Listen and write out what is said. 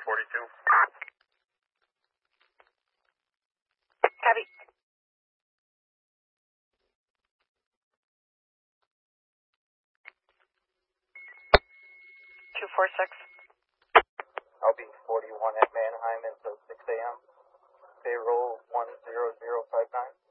42. Copy. 246. I'll be 41 at Manheim until 6 a.m. Payroll 10059.